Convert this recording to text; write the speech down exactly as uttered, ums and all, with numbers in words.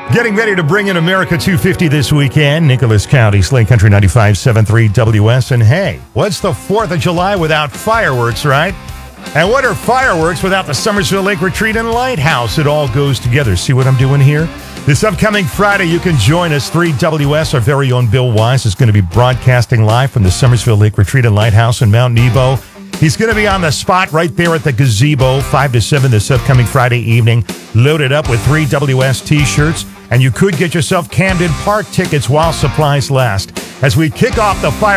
Getting ready to bring in America two fifty this weekend. Nicholas County, Slate Country ninety-five point seven three W S. And hey, what's the fourth of July without fireworks, right? And what are fireworks without the Summersville Lake Retreat and Lighthouse? It all goes together. See what I'm doing here? This upcoming Friday, you can join us. three W S, our very own Bill Wise, is going to be broadcasting live from the Summersville Lake Retreat and Lighthouse in Mount Nebo. He's going to be on the spot right there at the gazebo, five to seven this upcoming Friday evening, loaded up with three W S t-shirts, and you could get yourself Camden Park tickets while supplies last. As we kick off the fire